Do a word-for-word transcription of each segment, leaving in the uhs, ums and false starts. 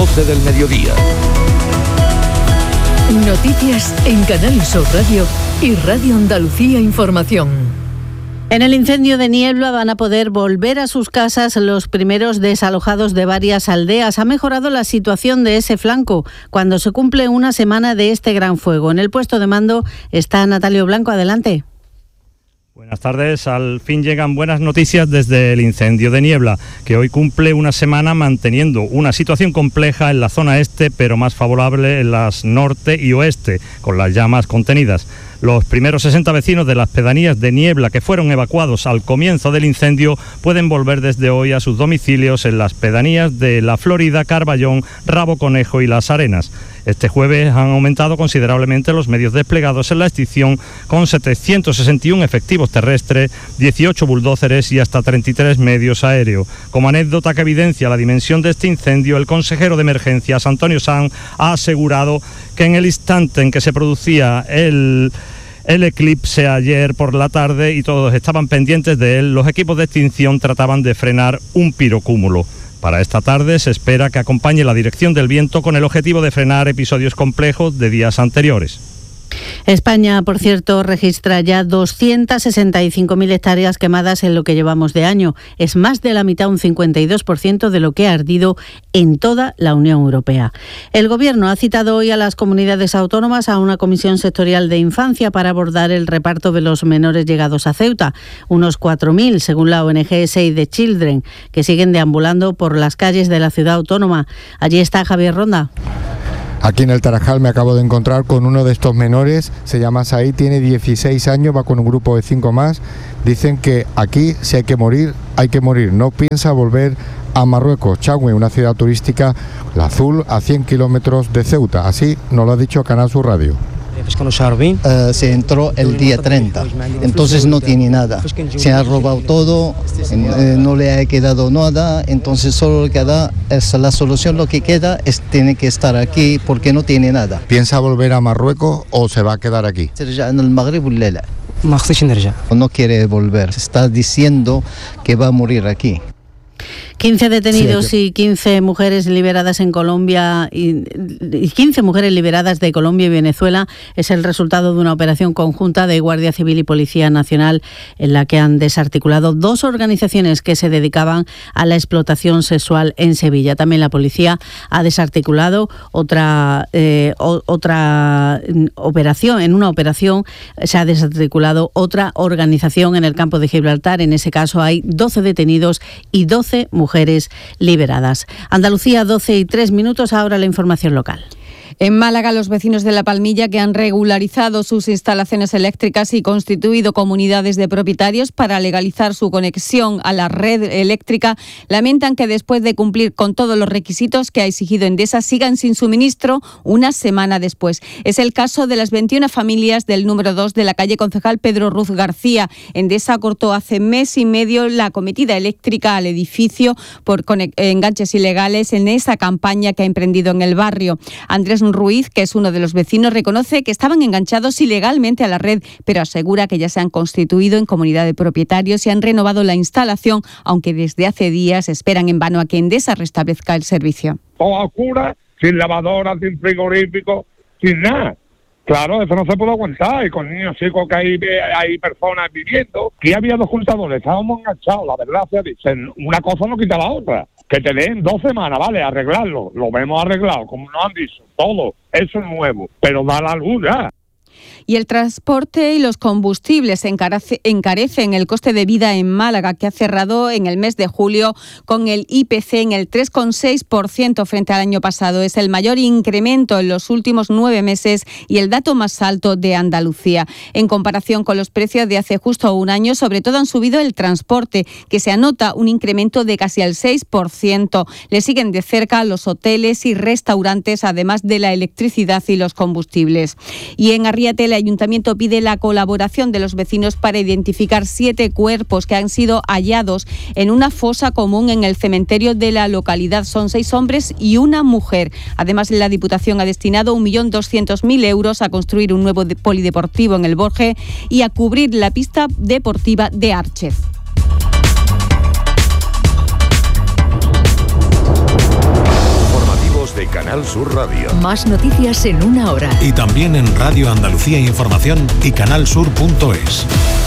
doce del mediodía. Noticias en Canal Sur Radio y Radio Andalucía Información. En el incendio de Niebla van a poder volver a sus casas los primeros desalojados de varias aldeas. Ha mejorado la situación de ese flanco cuando se cumple una semana de este gran fuego. En el puesto de mando está Natalio Blanco. Adelante. Buenas tardes. Al fin llegan buenas noticias desde el incendio de Niebla, que hoy cumple una semana manteniendo una situación compleja en la zona este, pero más favorable en las norte y oeste, con las llamas contenidas. Los primeros sesenta vecinos de las pedanías de Niebla que fueron evacuados al comienzo del incendio pueden volver desde hoy a sus domicilios en las pedanías de La Florida, Carballón, Rabo Conejo y Las Arenas. Este jueves han aumentado considerablemente los medios desplegados en la extinción, con setecientos sesenta y uno efectivos terrestres, dieciocho bulldóceres y hasta treinta y tres medios aéreos. Como anécdota que evidencia la dimensión de este incendio, el consejero de emergencias, Antonio Sanz, ha asegurado que en el instante en que se producía el... el eclipse ayer por la tarde y todos estaban pendientes de él, los equipos de extinción trataban de frenar un pirocúmulo. Para esta tarde se espera que acompañe la dirección del viento con el objetivo de frenar episodios complejos de días anteriores. España, por cierto, registra ya doscientas sesenta y cinco mil hectáreas quemadas en lo que llevamos de año. Es más de la mitad, un cincuenta y dos por ciento de lo que ha ardido en toda la Unión Europea. El Gobierno ha citado hoy a las comunidades autónomas a una comisión sectorial de infancia para abordar el reparto de los menores llegados a Ceuta. Unos cuatro mil, según la O N G Save the Children, que siguen deambulando por las calles de la ciudad autónoma. Allí está Javier Ronda. Aquí en el Tarajal me acabo de encontrar con uno de estos menores, se llama Said, tiene dieciséis años, va con un grupo de cinco más. Dicen que aquí, si hay que morir, hay que morir. No piensa volver a Marruecos. Chagüe, una ciudad turística, la Azul, a cien kilómetros de Ceuta. Así nos lo ha dicho Canal Sur Radio. Uh, se entró el día treinta, entonces no tiene nada. Se ha robado todo, eh, no le ha quedado nada, entonces solo lo que da es la solución, lo que queda es tiene que estar aquí porque no tiene nada. ¿Piensa volver a Marruecos o se va a quedar aquí? No quiere volver, se está diciendo que va a morir aquí. quince detenidos sí, y quince mujeres liberadas en Colombia y quince mujeres liberadas de Colombia y Venezuela es el resultado de una operación conjunta de Guardia Civil y Policía Nacional en la que han desarticulado dos organizaciones que se dedicaban a la explotación sexual en Sevilla. También la policía ha desarticulado otra eh, o, otra operación. En una operación se ha desarticulado otra organización en el campo de Gibraltar. En ese caso hay doce detenidos y doce mujeres mujeres liberadas. Andalucía, doce y tres minutos, ahora la información local. En Málaga, los vecinos de La Palmilla, que han regularizado sus instalaciones eléctricas y constituido comunidades de propietarios para legalizar su conexión a la red eléctrica, lamentan que después de cumplir con todos los requisitos que ha exigido Endesa, sigan sin suministro una semana después. Es el caso de las veintiuna familias del número dos de la calle Concejal Pedro Ruz García. Endesa cortó hace mes y medio la acometida eléctrica al edificio por enganches ilegales en esa campaña que ha emprendido en el barrio. Andrés Ruiz, que es uno de los vecinos, reconoce que estaban enganchados ilegalmente a la red, pero asegura que ya se han constituido en comunidad de propietarios y han renovado la instalación, aunque desde hace días esperan en vano a que Endesa restablezca el servicio. Todo oscura, sin lavadora, sin frigorífico, sin nada. Claro, eso no se puede aguantar, y con niños chicos que hay, hay personas viviendo. Aquí había dos contadores, estábamos enganchados, la verdad se dice, una cosa no quita la otra. Que te den dos semanas, vale, arreglarlo, lo vemos arreglado, como nos han dicho, todo, eso es nuevo, pero da la luz ya. Y el transporte y los combustibles encarece, encarecen el coste de vida en Málaga, que ha cerrado en el mes de julio con el I P C en el tres coma seis por ciento frente al año pasado. Es el mayor incremento en los últimos nueve meses y el dato más alto de Andalucía. En comparación con los precios de hace justo un año, sobre todo han subido el transporte, que se anota un incremento de casi el seis por ciento. Le siguen de cerca los hoteles y restaurantes, además de la electricidad y los combustibles. Y en Arriate, el Ayuntamiento pide la colaboración de los vecinos para identificar siete cuerpos que han sido hallados en una fosa común en el cementerio de la localidad. Son seis hombres y una mujer. Además, la Diputación ha destinado un millón doscientos mil euros a construir un nuevo polideportivo en el Borje y a cubrir la pista deportiva de Árchez. Informativos de Canal Sur Radio. Más noticias en una hora. Y también en Radio Andalucía Información y canalsur punto es.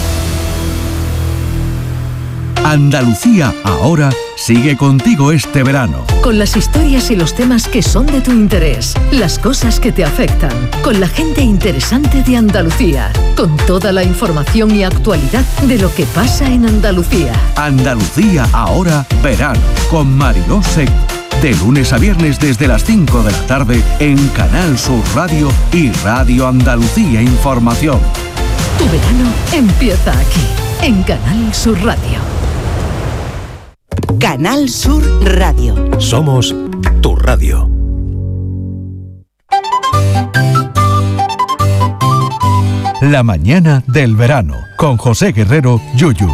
Andalucía Ahora sigue contigo este verano. Con las historias y los temas que son de tu interés, las cosas que te afectan, con la gente interesante de Andalucía, con toda la información y actualidad de lo que pasa en Andalucía. Andalucía Ahora verano, con Mariló Seco. De lunes a viernes desde las cinco de la tarde en Canal Sur Radio y Radio Andalucía Información. Tu verano empieza aquí, en Canal Sur Radio. Canal Sur Radio. Somos tu radio. La mañana del verano, con José Guerrero Yuyu.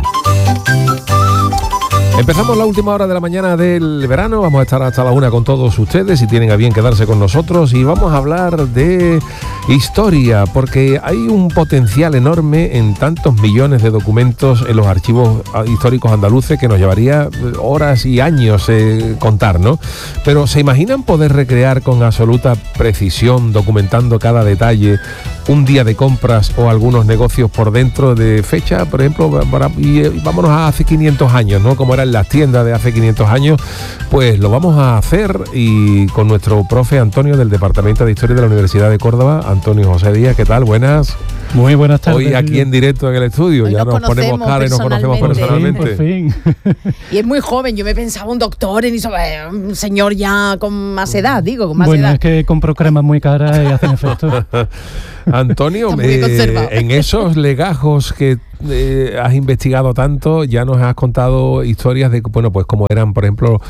Empezamos la última hora de la mañana del verano, vamos a estar hasta la una con todos ustedes, si tienen a bien quedarse con nosotros, y vamos a hablar de historia, porque hay un potencial enorme en tantos millones de documentos en los archivos históricos andaluces que nos llevaría horas y años eh, contar, ¿no? Pero ¿se imaginan poder recrear con absoluta precisión, documentando cada detalle, un día de compras o algunos negocios por dentro de fecha, por ejemplo, para, y, y vámonos a hace quinientos años, ¿no? Como eran las tiendas de hace quinientos años, pues lo vamos a hacer, y con nuestro profe Antonio del Departamento de Historia de la Universidad de Córdoba, Antonio José Díaz. ¿Qué tal? Buenas. Muy buenas tardes. Hoy aquí en directo en el estudio, Hoy ya nos, nos ponemos cara y nos conocemos personalmente. Por fin. Y es muy joven, yo me pensaba un doctor, en eso, un señor ya con más edad, digo, con más bueno, edad. es que compro cremas muy caras y hacen efecto. Antonio, eh, en esos legajos que eh, has investigado tanto, ya nos has contado historias de, bueno, pues cómo eran, por ejemplo,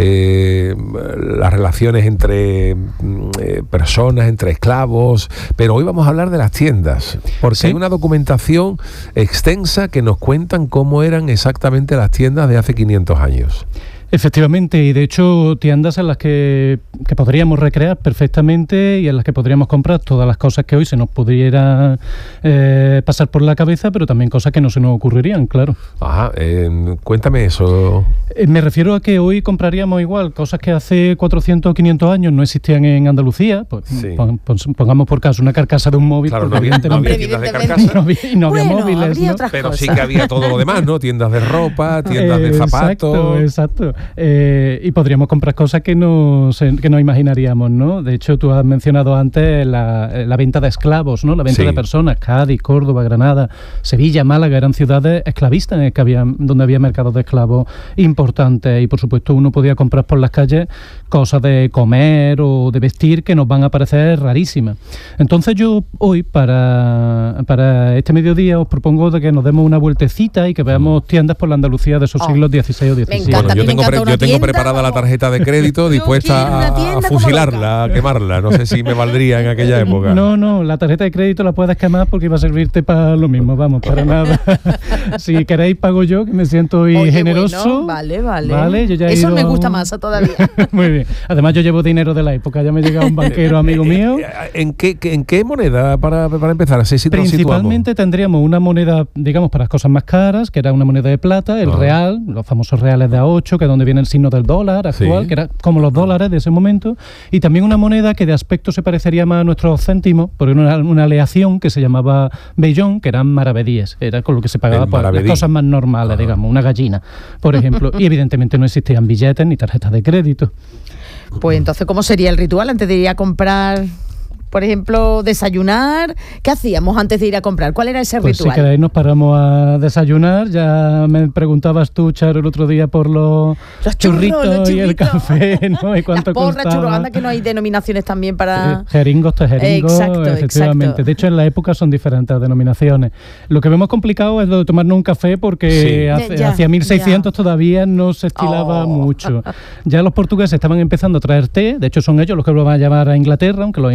eh, las relaciones entre eh, personas, entre esclavos, pero hoy vamos a hablar de las tiendas, porque ¿sí? Hay una documentación extensa que nos cuentan cómo eran exactamente las tiendas de hace quinientos años. Efectivamente, y de hecho tiendas en las que, que podríamos recrear perfectamente y en las que podríamos comprar todas las cosas que hoy se nos pudiera eh, pasar por la cabeza, pero también cosas que no se nos ocurrirían, claro. Ajá, eh, cuéntame eso. Eh, me refiero a que hoy compraríamos igual cosas que hace cuatrocientos o quinientos años no existían en Andalucía. Pues, sí. pon, pon, pongamos por caso una carcasa de un móvil. Claro, no había, no había tiendas de carcasa. No había, y no había bueno, móviles, ¿no? Pero sí que había todo lo demás, ¿no? Tiendas de ropa, tiendas eh, de zapatos. Exacto, exacto. Eh, y podríamos comprar cosas que no, que no imaginaríamos, ¿no? De hecho, tú has mencionado antes la, la venta de esclavos, ¿no? La venta sí. de personas. Cádiz, Córdoba, Granada, Sevilla, Málaga eran ciudades esclavistas en que había, donde había mercados de esclavos importantes, y por supuesto uno podía comprar por las calles cosas de comer o de vestir que nos van a parecer rarísimas. Entonces yo hoy para, para este mediodía os propongo de que nos demos una vueltecita y que veamos tiendas por la Andalucía de esos oh. siglos dieciséis o diecisiete. Bueno, yo tengo, pre- yo tengo preparada la tarjeta de crédito dispuesta a, a fusilarla, a quemarla. No sé si me valdría en aquella época. No, no, la tarjeta de crédito la puedes quemar porque iba a servirte para lo mismo, vamos, para nada. Si queréis pago yo, que me siento hoy Oye, generoso. Bueno, vale, vale. ¿Vale? Yo ya Eso ido... me gusta más todavía. Muy bien. Además yo llevo dinero de la época, ya me llega un banquero amigo mío. ¿En qué, en qué moneda para, para empezar? Así si Principalmente situamos. Tendríamos una moneda, digamos, para las cosas más caras, que era una moneda de plata, el ah. real, los famosos reales de A ocho, que es donde viene el signo del dólar actual, sí. que era como los dólares de ese momento, y también una moneda que de aspecto se parecería más a nuestros céntimos, por una, una aleación que se llamaba bellón, que eran maravedíes, era con lo que se pagaba por las cosas más normales, ah. digamos, una gallina, por ejemplo, y evidentemente no existían billetes ni tarjetas de crédito. Pues entonces, ¿cómo sería el ritual antes de ir a comprar, por ejemplo, desayunar? ¿Qué hacíamos antes de ir a comprar? ¿Cuál era ese pues ritual? Si queréis nos paramos a desayunar. Ya me preguntabas tú, Charo, el otro día por los, los churritos, churros, los y el café, ¿no? ¿Y cuánto porra, costaba? Churros, anda que no hay denominaciones también para... Eh, jeringos, tejeringos, exacto, efectivamente. Exacto. De hecho, en la época son diferentes denominaciones. Lo que vemos complicado es lo de tomarnos un café porque sí. hace, ya, hacia mil seiscientos ya. Todavía no se estilaba oh. mucho. Ya los portugueses estaban empezando a traer té. De hecho, son ellos los que lo van a llevar a Inglaterra, aunque los ingleses lo hagan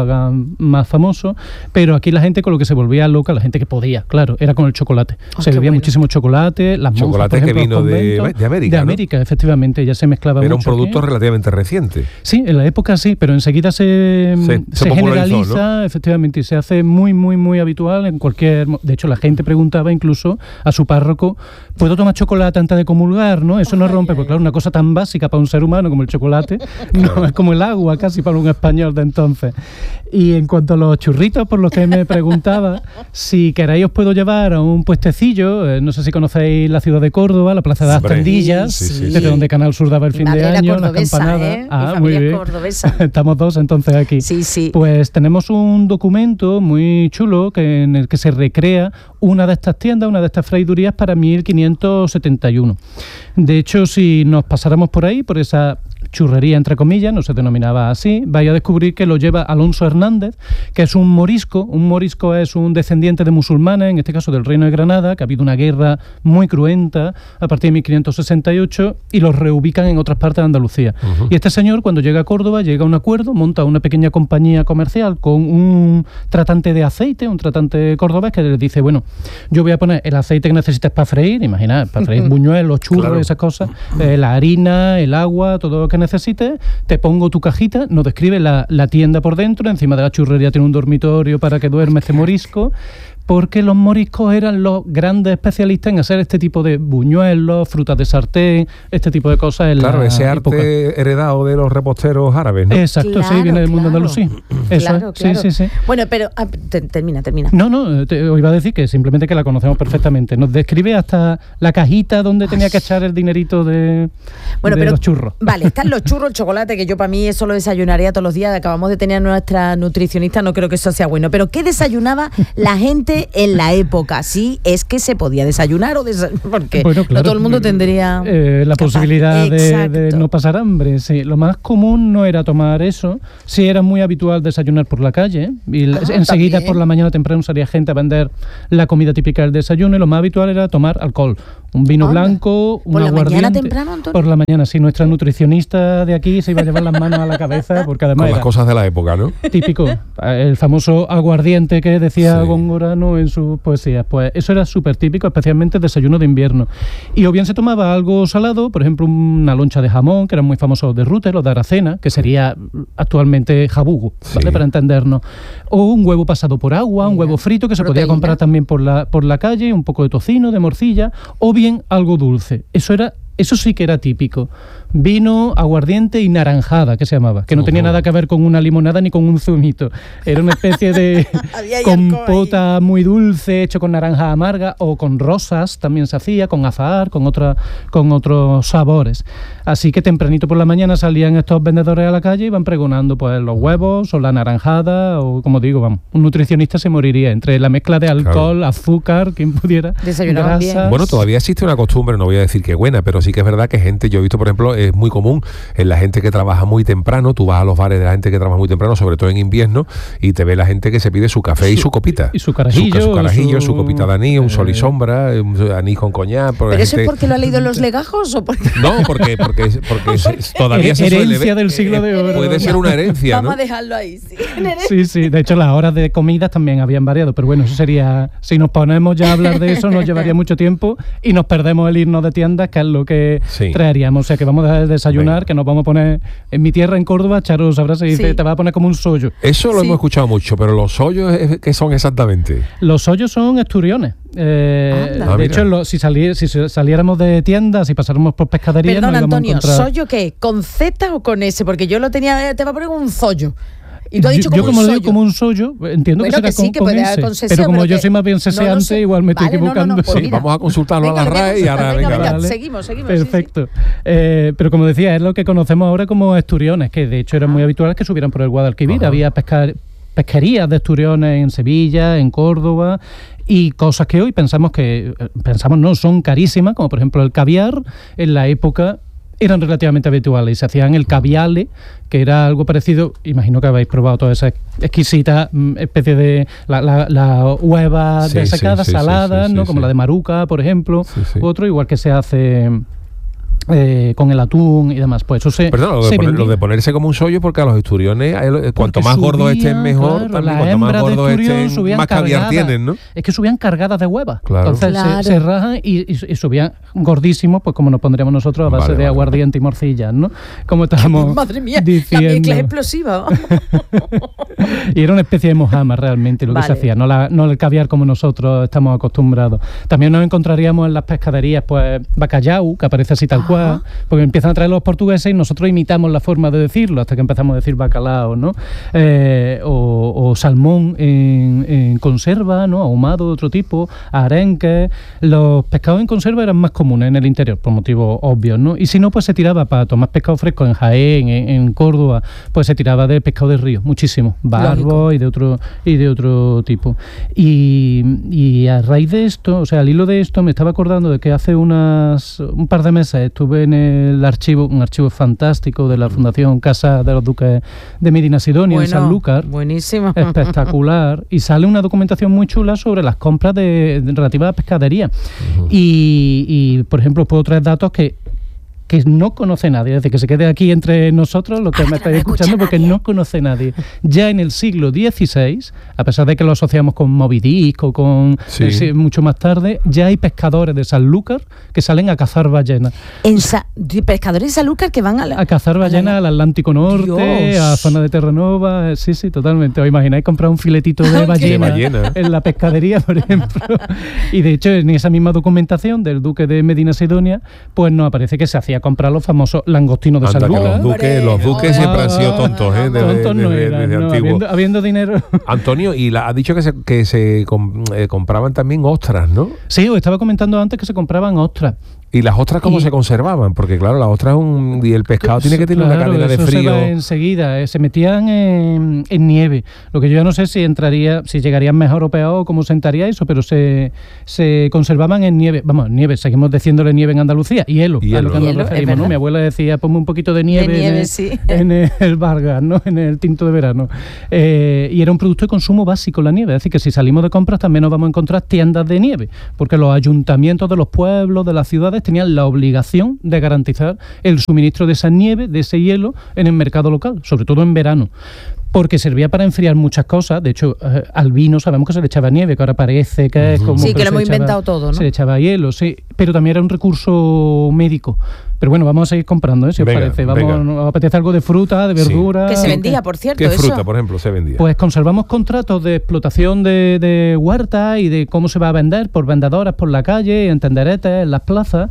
hagan más famoso, pero aquí la gente con lo que se volvía loca, la gente que podía, claro, era con el chocolate. Oh, se bebía bueno. muchísimo chocolate, las chocolate monjas, por ejemplo, que vino de, de América. De América, ¿no? Efectivamente, ya se mezclaba Era mucho. Era un producto aquí. relativamente reciente. Sí, en la época sí, pero enseguida se, se, se, se generaliza, ¿no? Efectivamente, y se hace muy, muy, muy habitual en cualquier... De hecho, la gente preguntaba incluso a su párroco, ¿puedo tomar chocolate antes de comulgar? ¿No? Eso no rompe, porque claro, una cosa tan básica para un ser humano como el chocolate, no es como el agua casi para un español de entonces. Y en cuanto a los churritos, por lo que me preguntaba, si queréis os puedo llevar a un puestecillo, eh, no sé si conocéis la ciudad de Córdoba, la plaza de las Tendillas, sí, sí, sí, desde sí. donde Canal Sur daba el fin de año, las campanadas. ¿eh? Ah, Mi muy bien. Cordobesa. Estamos dos entonces aquí. Sí, sí. Pues tenemos un documento muy chulo que, en el que se recrea una de estas tiendas, una de estas freidurías para mil quinientos setenta y uno. De hecho, si nos pasáramos por ahí, por esa churrería, entre comillas, no se denominaba así, vais a descubrir que lo lleva Alonso Hernández, que es un morisco. Un morisco es un descendiente de musulmanes, en este caso del Reino de Granada, que ha habido una guerra muy cruenta a partir de mil quinientos sesenta y ocho y los reubican en otras partes de Andalucía. Uh-huh. Y este señor, cuando llega a Córdoba, llega a un acuerdo, monta una pequeña compañía comercial con un tratante de aceite, un tratante cordobés, que le dice, bueno, yo voy a poner el aceite que necesites para freír, imaginad, para freír buñuelos, churros, claro. esas cosas, eh, la harina, el agua, todo lo que necesites, te pongo tu cajita, nos describe la, la tienda por dentro, encima de la churrería tiene un dormitorio para que duerme este morisco, porque los moriscos eran los grandes especialistas en hacer este tipo de buñuelos, frutas de sartén, este tipo de cosas en claro, la ese arte época. Heredado de los reposteros árabes, ¿no? Exacto, claro, sí, viene del mundo claro. andalusí. Eso, claro, claro. Sí, sí, sí. Bueno, pero ah, te, termina, termina. No, no, te, os iba a decir que simplemente que la conocemos perfectamente. Nos describe hasta la cajita donde tenía que echar el dinerito de, bueno, de pero, los churros. Vale, están los churros, el chocolate, que yo para mí eso lo desayunaría todos los días. Acabamos de tener a nuestra nutricionista, no creo que eso sea bueno. Pero ¿qué desayunaba la gente en la época? Sí, es que se podía desayunar o desayunar, porque bueno, claro, no todo el mundo tendría eh, la capaz. posibilidad de, de no pasar hambre. Sí. Lo más común no era tomar eso, sí era muy habitual desayunar por la calle y ah, enseguida también. Por la mañana temprano salía gente a vender la comida típica del desayuno y lo más habitual era tomar alcohol, un vino Anda. blanco, un ¿Por la aguardiente. mañana temprano, Antonio? Por la mañana, sí, nuestra nutricionista de aquí se iba a llevar las manos a la cabeza porque además con era las cosas de la época, ¿no? Típico, el famoso aguardiente que decía sí. Góngorano en su poesía. Pues eso era súper típico, especialmente el desayuno de invierno. Y o bien se tomaba algo salado, por ejemplo una loncha de jamón, que eran muy famosos de Rute, los de Aracena, que sería actualmente jabugo, ¿vale? Sí. Para entendernos. O un huevo pasado por agua, un huevo frito que se Proteína. podía comprar también por la, por la calle, un poco de tocino, de morcilla, o bien algo dulce. Eso era Eso sí que era típico. Vino, aguardiente y naranjada, que se llamaba, que no uh-huh. tenía nada que ver con una limonada ni con un zumito. Era una especie de compota muy dulce, hecho con naranja amarga o con rosas, también se hacía, con azahar, con, otra, con otros sabores. Así que tempranito por la mañana salían estos vendedores a la calle y iban pregonando pues los huevos o la naranjada o, como digo, vamos, un nutricionista se moriría entre la mezcla de alcohol, claro. azúcar, quien pudiera, desayunaban bien. Bueno, todavía existe una costumbre, no voy a decir que buena, pero sí que es verdad que gente, yo he visto, por ejemplo, es muy común en la gente que trabaja muy temprano, tú vas a los bares de la gente que trabaja muy temprano, sobre todo en invierno, y te ve la gente que se pide su café y su copita. Y su carajillo. Su, su carajillo, su, su copita de anís, un sol y sombra, un anís con coñac. ¿Pero gente... eso es porque lo ha leído en los legajos o porque...? No, porque, porque, porque todavía se suele herencia del siglo de oro. Puede ser una herencia, Vamos ¿no? a dejarlo ahí, sí. Sí, sí, de hecho las horas de comidas también habían variado, pero bueno, eso sería, si nos ponemos ya a hablar de eso, nos llevaría mucho tiempo y nos perdemos el irnos de tiendas, que es lo que sí. traeríamos. O sea, que vamos a dejar de desayunar, Venga. que nos vamos a poner, en mi tierra, en Córdoba, Charo, sabrás, se dice, sí. te va a poner como un sollo. Eso lo sí. hemos escuchado mucho, pero los sollos, ¿qué son exactamente? Los sollos son esturiones. Eh, ah, de hecho, lo, si, sali, si saliéramos de tiendas, si pasáramos por pescaderías... Perdón, nos Antonio, encontrar... ¿sollo qué? ¿Con Z o con S? Porque yo lo tenía, te va a poner un sollo. Y tú has dicho yo, como, yo como un lo digo como un sollo, entiendo bueno, que será que sí, con, que con puede ese, con seseo, pero como pero yo que, soy más bien seseante, no sé. igual me estoy vale, equivocando. No, no, no, pues sí, vamos a consultarlo venga, a la R A E y ahora venga, venga, venga, vale. seguimos, seguimos. Perfecto. Sí, sí. Eh, pero como decía, es lo que conocemos ahora como esturiones, que de hecho eran ah. muy habituales que subieran por el Guadalquivir. Ajá. Había pescar, pesquerías de esturiones en Sevilla, en Córdoba, y cosas que hoy pensamos que, pensamos no, son carísimas, como por ejemplo el caviar, en la época eran relativamente habituales y se hacían el caviale, que era algo parecido, imagino que habéis probado toda esa exquisita especie de la, la, la hueva sí, desecadas, sí, sí, saladas, sí, sí, ¿no? Sí, como sí. la de Maruca, por ejemplo, sí, sí. otro igual que se hace Eh, con el atún y demás, pues eso se, Perdón, lo, de se poner, lo de ponerse como un sollo, porque a los esturiones, eh, cuanto más subían, gordos estén mejor, claro, también, la cuanto más hembra de gordos esturión estén, subían más caviar cargadas. tienen, ¿no? Es que subían cargadas de huevas. Claro. Entonces Claro. se, se rajan y, y, y subían gordísimos, pues como nos pondríamos nosotros a base Vale, de vale. aguardiente y morcillas, ¿no? Como estábamos Madre mía, la diciendo. mezcla es explosiva. Y era una especie de mojama realmente lo Vale. que se hacía, no, la, no el caviar como nosotros estamos acostumbrados. También nos encontraríamos en las pescaderías pues bacallau, que aparece así tal Ajá. cual, porque empiezan a traer los portugueses y nosotros imitamos la forma de decirlo hasta que empezamos a decir bacalao, ¿no? Eh, o, o salmón en, en conserva, ¿no? Ahumado de otro tipo, arenque. Los pescados en conserva eran más comunes en el interior, por motivos obvios, ¿no? Y si no, pues se tiraba para tomar pescado fresco en Jaén, en, en Córdoba, pues se tiraba de pescado de río, muchísimo, barbo y de otro y de otro tipo. Y, y a raíz de esto, o sea, al hilo de esto, me estaba acordando de que hace unas un par de meses estuve en el archivo, un archivo fantástico de la Fundación Casa de los Duques de Medina Sidonia, Bueno, en Sanlúcar. buenísimo. Espectacular. Y sale una documentación muy chula sobre las compras de, de relativas a pescadería. Uh-huh. y, y, por ejemplo, puedo traer datos que que no conoce nadie, es decir, que se quede aquí entre nosotros, lo que Ay, me que estáis no escuchando, porque nadie. no conoce nadie. Ya en el siglo dieciséis, a pesar de que lo asociamos con Moby Dick o con Sí. eh, sí, mucho más tarde, ya hay pescadores de Sanlúcar que salen a cazar ballenas. En Sa- de pescadores de Sanlúcar que van a la... A cazar ballenas al Atlántico Norte, Dios. a zona de Terranova, eh, sí, sí, totalmente. ¿Os imagináis comprar un filetito de ballena, De ballena. en la pescadería, por ejemplo? Y de hecho, en esa misma documentación del duque de Medina Sidonia, pues nos aparece que se hacía comprar los famosos langostinos de Anda, que Sanlúcar. los duques, los duques siempre han sido tontos, ¿eh? Desde, Tontos no desde- eran, desde no, antiguo. habiendo, habiendo dinero. Antonio, y la, ha dicho que se, que se com- eh, compraban también ostras, ¿no? Sí, os estaba comentando antes que se compraban ostras. ¿Y las ostras cómo Y- se conservaban? Porque claro, las ostras es un, y el pescado tiene que tener una Claro, cadena de eso se frío. va enseguida, eh, se metían en, en nieve. Lo que yo ya no sé si entraría, si llegarían mejor o peor, o cómo sentaría eso, pero se, se conservaban en nieve. Vamos, nieve, seguimos diciéndole nieve en Andalucía, hielo, Hielo. a lo que nos Hielo, es referimos, ¿no? verdad. Mi abuela decía, ponme un poquito de nieve, nieve, en, el, sí. en el Vargas, ¿no? En el tinto de verano. Eh, y era un producto de consumo básico la nieve, es decir, que si salimos de compras también nos vamos a encontrar tiendas de nieve, porque los ayuntamientos de los pueblos, de las ciudades, tenían la obligación de garantizar el suministro de esa nieve, de ese hielo, en el mercado local, sobre todo en verano. Porque servía para enfriar muchas cosas. De hecho, eh, al vino sabemos que se le echaba nieve, que ahora parece que es como... Sí, pero que lo se hemos echaba- inventado todo, ¿no? Se le echaba hielo, sí. Pero también era un recurso médico. Pero bueno, vamos a seguir comprando, ¿eh? Si Venga, os parece. Vamos, venga. nos apetece algo de fruta, de Sí. verdura... Que se vendía, por cierto, ¿Qué eso. fruta, por ejemplo, se vendía? Pues conservamos contratos de explotación de, de huertas y de cómo se va a vender por vendedoras por la calle, en tenderetes, en las plazas.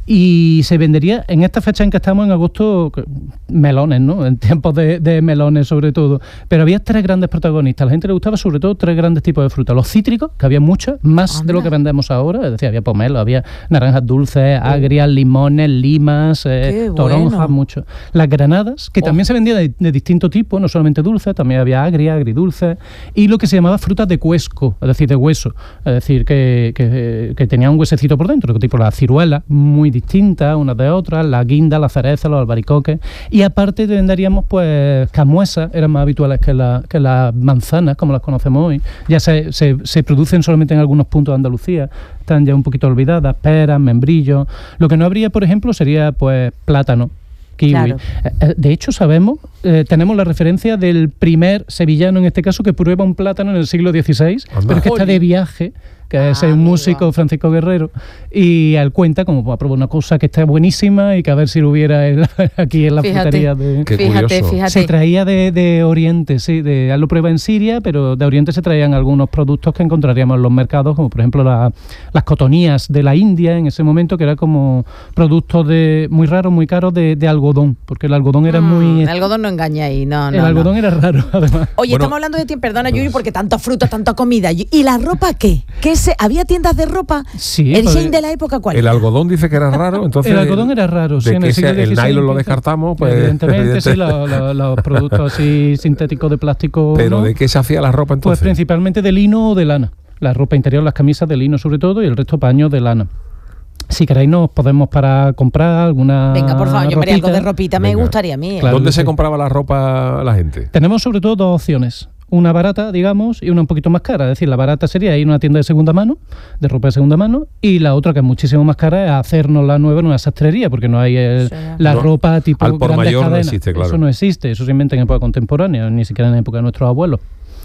Y se vendería en esta fecha en que estamos, en agosto, que- melones, ¿no? En tiempos de, de melones sobre todo. Pero había tres grandes protagonistas. A la gente le gustaba sobre todo tres grandes tipos de frutas. Los cítricos, que había muchas, más de lo que vendemos ahora. Es decir, había pomelo, había naranjas dulces, agrias, limones, limas, eh, Qué toronjas, bueno. mucho. Las granadas, que también se vendían de, de distinto tipo, no solamente dulces, también había agria, agridulce, y lo que se llamaba frutas de cuesco, es decir, de hueso, es decir, que, que, que tenía un huesecito por dentro, tipo las ciruelas, muy distintas unas de otras, la guinda, la cereza, los albaricoques, y aparte venderíamos pues camuesas, eran más habituales que, la, que las manzanas, como las conocemos hoy, ya se, se, se producen solamente en algunos puntos de Andalucía, están ya un poquito olvidadas, peras, membrillos. Lo que no habría, por ejemplo, sería pues plátano, kiwi. Claro. Eh, eh, De hecho, sabemos, eh, tenemos la referencia del primer sevillano, en este caso, que prueba un plátano en el siglo dieciséis, Anda. pero es que está de viaje, que es Ah, un amigo. músico, Francisco Guerrero, y él cuenta como va a probar una cosa que está buenísima y que a ver si lo hubiera en la- aquí en la Fíjate. frutería de... Qué Fíjate, curioso. fíjate. Se traía de, de Oriente, sí, de, él lo prueba en Siria, pero de Oriente se traían algunos productos que encontraríamos en los mercados, como por ejemplo la- las cotonías de la India en ese momento, que era como productos de muy raros, muy caros de, de algodón, porque el algodón era Mm, muy... el algodón no engaña ahí, no, no. el algodón no. era raro, además. Oye, Bueno, estamos hablando de ti, perdona Yuri, porque tanta fruta, tanta comida. ¿Y la ropa qué? ¿Qué se, ¿Había tiendas de ropa? Sí, ¿El pues, Shein de la época cuál El era? algodón dice que era raro, entonces... el algodón era raro, sí, de en que el siglo ese- el dieciséis nylon lo empieza. descartamos, pues... Evidentemente, sí, evidente. lo- lo- los productos así sintéticos de plástico. Pero ¿no? ¿de qué se hacía la ropa Pues entonces? principalmente de lino o de lana. La ropa interior, las camisas de lino sobre todo, y el resto paños de lana. Si queréis nos podemos para comprar alguna Venga, por favor, yo me haría algo ropita. de ropita, me Venga. gustaría a mí. ¿eh? Claro ¿Dónde que se sí. compraba la ropa la gente? Tenemos sobre todo dos opciones. una barata, digamos, y una un poquito más cara. Es decir, la barata sería ir a una tienda de segunda mano, de ropa de segunda mano, y la otra, que es muchísimo más cara, es hacernos la nueva en una sastrería, porque no hay el, la no, ropa tipo al por grandes mayor cadenas. No existe, claro. Eso no existe, eso se inventa en época contemporánea, ni siquiera en época de nuestros abuelos.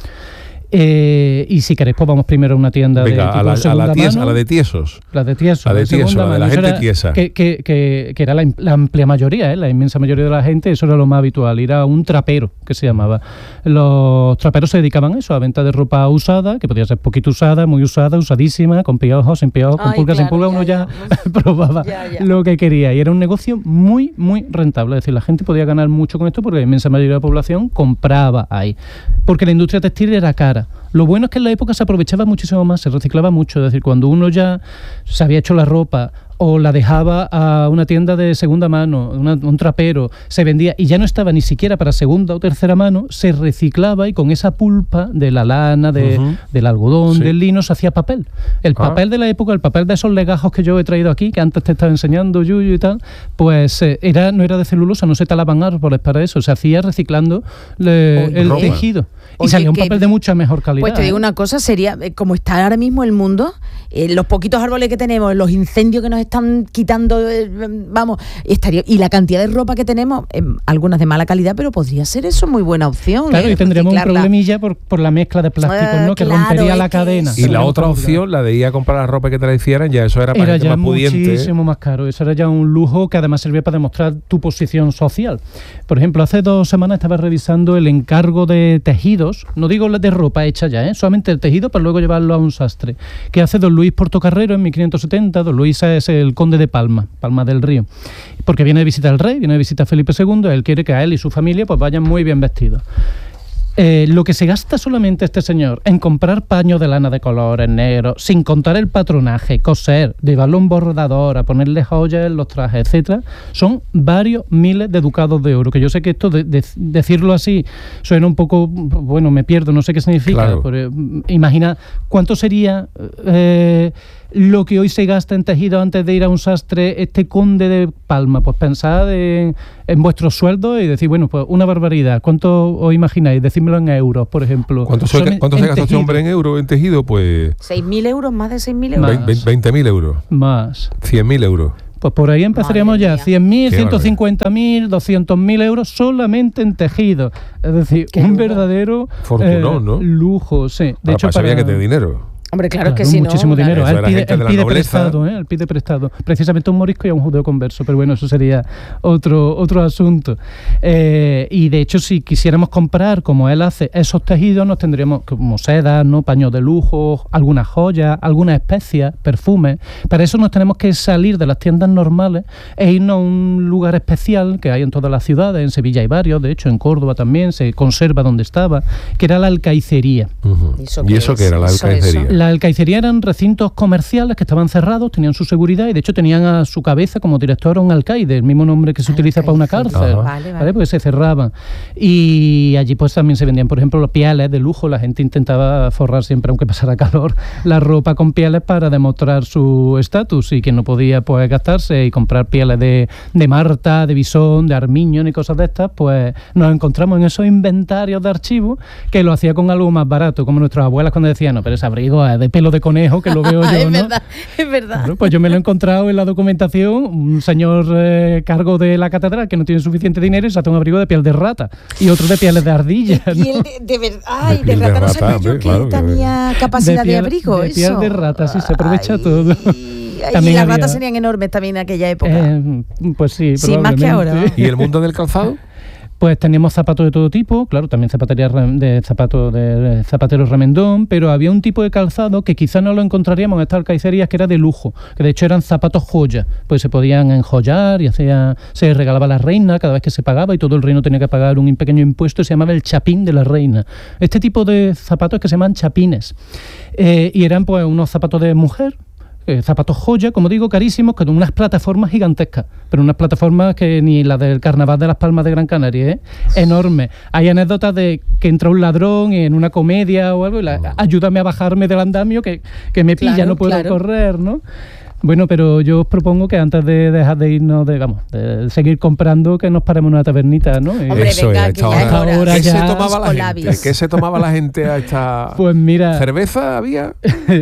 Eh, y si queréis, pues vamos primero a una tienda Venga, de tipo a la, segunda a la ties, mano. a la de tiesos. La de tiesos. La de tiesos, la de la gente tiesa. Que, que, que, que era la, la amplia mayoría, ¿eh? La inmensa mayoría de la gente, eso era lo más habitual. Ir a un trapero, que se llamaba. Los traperos se dedicaban a eso, a venta de ropa usada, que podía ser poquito usada, muy usada, usadísima, con piojos, sin piojos, con Ay, pulgas, claro, sin pulgas, ya, uno ya, ya. probaba ya, ya. lo que quería. Y era un negocio muy, muy rentable. Es decir, la gente podía ganar mucho con esto porque la inmensa mayoría de la población compraba ahí. Porque la industria textil era cara. Lo bueno es que en la época se aprovechaba muchísimo más, se reciclaba mucho. Es decir, cuando uno ya se había hecho la ropa o la dejaba a una tienda de segunda mano, una, un trapero, se vendía y ya no estaba ni siquiera para segunda o tercera mano, se reciclaba y con esa pulpa de la lana, de, uh-huh. del algodón, sí. del lino, se hacía papel. El ah. papel de la época, el papel de esos legajos que yo he traído aquí, que antes te estaba enseñando, Yuyu y tal, pues eh, era, no era de celulosa, no se talaban árboles para eso, se hacía reciclando le, Oye, el ropa. tejido. Y Oye, salía un papel de mucha mejor calidad. Pues te digo ¿eh? una cosa, sería eh, como está ahora mismo el mundo, eh, los poquitos árboles que tenemos, los incendios que nos están quitando, eh, vamos, estaría y la cantidad de ropa que tenemos, eh, algunas de mala calidad, pero podría ser eso muy buena opción. Claro, eh, y tendríamos un problemilla por, por la mezcla de plásticos, ¿no? Que claro, rompería la cadena. Y la otra opción, la de ir a comprar la ropa que te la hicieran, ya eso era para era gente ya más pudiente. muchísimo más caro. Eso era ya un lujo que además servía para demostrar tu posición social. Por ejemplo, hace dos semanas estaba revisando el encargo de tejidos, no digo de ropa hecha ya, ¿eh? Solamente el tejido para luego llevarlo a un sastre, que hace don Luis Portocarrero en mil quinientos setenta. Don Luis es el conde de Palma, Palma del Río, porque viene de visita al rey, viene de visita a Felipe segundo, él quiere que a él y su familia pues vayan muy bien vestidos. Eh, lo que se gasta solamente este señor en comprar paños de lana de colores negros, sin contar el patronaje, coser, llevarlo a un bordador, a ponerle joyas en los trajes, etcétera, son varios miles de ducados de oro. Que yo sé que esto, de, de, decirlo así, suena un poco, bueno, me pierdo, no sé qué significa. Claro. Pero, imagina cuánto sería eh, lo que hoy se gasta en tejido antes de ir a un sastre este conde de Palma. Pues pensad en, en vuestros sueldos y decir, bueno, pues una barbaridad. ¿Cuánto os imagináis? Decídmelo en euros, por ejemplo. ¿Cuánto, so, ¿cuánto se gasta este hombre en euros, en tejido? Pues seis mil euros, más de seis mil euros. veinte mil euros. Más. cien mil euros. Pues por ahí empezaríamos ya, cien mil, ciento cincuenta mil, doscientos mil euros solamente en tejido. Es decir, un lujo. verdadero Fortunón, eh, ¿no? lujo, sí. De para hecho, para para que te dinero. Hombre, claro, claro que sí, no, muchísimo dinero. Claro. Él pide, él pide prestado, ¿eh? Él pide prestado. Precisamente un morisco y a un judeo converso, pero bueno, eso sería otro, otro asunto. Eh, y de hecho, si quisiéramos comprar, como él hace, esos tejidos, nos tendríamos como sedas, ¿no? Paños de lujo, algunas joyas, algunas especias, perfumes. Para eso nos tenemos que salir de las tiendas normales e irnos a un lugar especial que hay en todas las ciudades. En Sevilla hay varios, de hecho en Córdoba también se conserva donde estaba, que era la alcaicería. Uh-huh. ¿Y eso, ¿Y eso qué era la alcaicería? La alcaicería eran recintos comerciales que estaban cerrados, tenían su seguridad y de hecho tenían a su cabeza como director a un alcaide, el mismo nombre que se utiliza para una cárcel, vale, vale. Porque se cerraban. Y allí pues también se vendían, por ejemplo, los pieles de lujo. La gente intentaba forrar siempre, aunque pasara calor, la ropa con pieles para demostrar su estatus, y quien no podía pues gastarse y comprar pieles de, de Marta, de bisón, de armiño y cosas de estas, pues nos encontramos en esos inventarios de archivos que lo hacía con algo más barato, como nuestras abuelas cuando decían, no, pero ese abrigo es de pelo de conejo, que lo veo yo, es ¿no? verdad, es verdad. Bueno, pues yo me lo he encontrado en la documentación, un señor eh, cargo de la catedral que no tiene suficiente dinero y se hace un abrigo de piel de rata y otro de pieles de ardilla, ¿no? Piel de, de verdad, ay, de, de rata, de rata no sabía yo que claro, tenía que... capacidad de, piel, de abrigo, de eso. piel de rata, sí, se aprovecha ay, todo. Y las había... ratas serían enormes también en aquella época. Eh, pues sí, sí, más que ahora. ¿Y el mundo del calzado? Pues teníamos zapatos de todo tipo, claro, también zapatería de zapatos de zapateros remendón, pero había un tipo de calzado que quizá no lo encontraríamos en estas alcaicerías, que era de lujo, que de hecho eran zapatos joya, pues se podían enjollar y hacía, se regalaba a la reina cada vez que se pagaba y todo el reino tenía que pagar un pequeño impuesto y se llamaba el chapín de la reina. Este tipo de zapatos que se llaman chapines, eh, y eran pues unos zapatos de mujer, Eh, zapatos joya, como digo, carísimos, con unas plataformas gigantescas, pero unas plataformas que ni la del Carnaval de las Palmas de Gran Canaria, ¿eh? Enorme. Hay anécdotas de que entra un ladrón en una comedia o algo y la, ayúdame a bajarme del andamio que, que me pilla, claro, no puedo claro. correr, ¿no? Bueno, pero yo os propongo que antes de dejar de irnos, de, vamos, de seguir comprando, que nos paremos en una tabernita, ¿no? Hombre, Eso venga, es, que ya es hora. hora. ¿Qué ya se tomaba la con gente? labios. ¿Qué se tomaba la gente a esta Pues mira, cerveza había?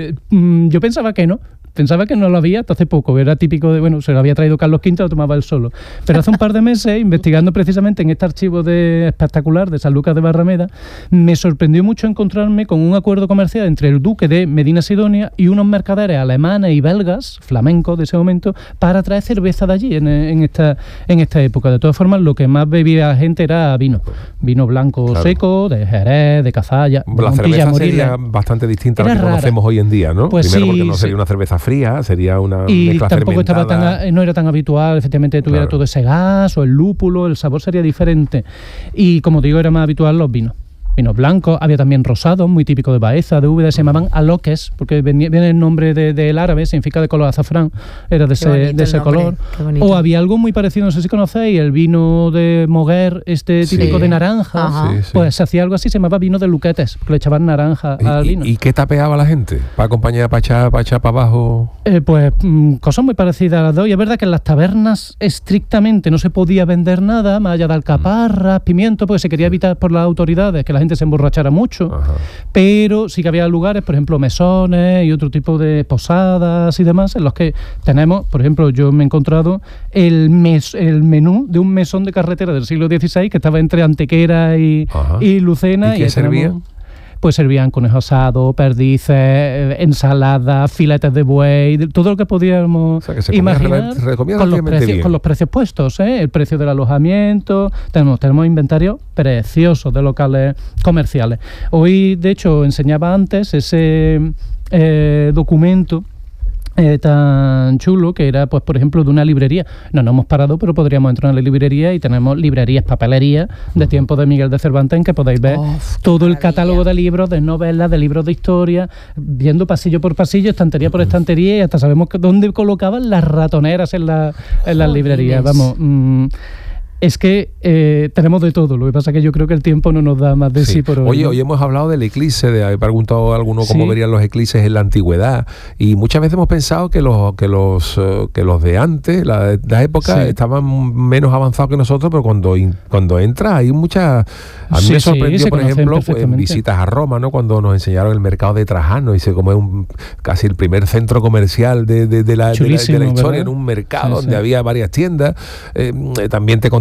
mm, yo pensaba que no. Pensaba que no lo había hasta hace poco, era típico de, bueno, se lo había traído Carlos quinto, lo tomaba él solo. Pero hace un par de meses, investigando precisamente en este archivo de espectacular de San Lucas de Barrameda, me sorprendió mucho encontrarme con un acuerdo comercial entre el duque de Medina Sidonia y unos mercaderes alemanes y belgas, flamencos de ese momento, para traer cerveza de allí en, en, esta, en esta época. De todas formas, lo que más bebía la gente era vino. Vino blanco claro. seco, de Jerez, de Cazalla. La de cerveza Montilla, sería Morilla. bastante distinta a la que Era conocemos rara. hoy en día, ¿no? Pues Primero sí, porque no sería sí. una cerveza fría, sería una Y mezcla tampoco estaba fermentada. tan, no era tan habitual, efectivamente, que tuviera Claro. todo ese gas o el lúpulo, el sabor sería diferente. Y como digo, era más habitual los vinos. Vinos blancos, había también rosados, muy típico de Baeza, de Úbeda, se llamaban aloques, porque venía, viene el nombre de, del árabe, significa de color azafrán, era de Qué ese, bonito de ese el nombre, color. qué bonito. O había algo muy parecido, no sé si conocéis, el vino de Moguer, este Sí. típico de naranja, Ajá. Sí, sí. pues se hacía algo así, se llamaba vino de luquetes, porque le echaban naranja al ¿Y, vino. y, ¿Y qué tapeaba la gente? ¿Para acompañar, para echar, para echar para abajo? Eh, pues mm, cosas muy parecidas a las de hoy. Es verdad que en las tabernas estrictamente no se podía vender nada, más allá de alcaparras, pimiento, porque se quería evitar por las autoridades que la gente se emborrachara mucho. Ajá. Pero sí que había lugares, por ejemplo, mesones y otro tipo de posadas y demás, en los que tenemos, por ejemplo, yo me he encontrado el, mes, el menú de un mesón de carretera del siglo dieciséis que estaba entre Antequera y, y Lucena. ¿Y qué ahí servía? tenemos- Pues servían conejo asado, perdices, eh, ensaladas, filetes de buey, de- todo lo que podíamos O sea, que se comía imaginar rela- se comía con, los relativamente precios, bien. con los precios puestos, ¿eh? El precio del alojamiento, tenemos, tenemos inventarios preciosos de locales comerciales. Hoy, de hecho, enseñaba antes ese eh, documento Eh, tan chulo que era, pues por ejemplo, de una librería. No nos hemos parado, pero podríamos entrar en la librería y tenemos librerías, papelerías de tiempo de Miguel de Cervantes en que podéis ver Oh, todo el catálogo de libros, de novelas, de libros de historia, viendo pasillo por pasillo, estantería por estantería, y hasta sabemos que dónde colocaban las ratoneras en, la, en las librerías. Vamos, mmm, es que eh, tenemos de todo. Lo que pasa es que yo creo que el tiempo no nos da más de sí, Sí. por hoy. Oye, ¿no? hoy hemos hablado del eclipse, de, he preguntado a alguno cómo Sí. verían los eclipses en la antigüedad, y muchas veces hemos pensado que los que los eh, que los de antes, la, la época, Sí. estaban menos avanzados que nosotros, pero cuando in- cuando entra hay muchas. A mí Sí, me sí, sorprendió, se por conocen ejemplo, pues, en perfectamente. visitas a Roma, ¿no? Cuando nos enseñaron el mercado de Trajano, y se como es un casi el primer centro comercial de, de, de la, de, la, de la Chulísimo, historia, ¿verdad? en un mercado Sí, donde sí. había varias tiendas. Eh, también te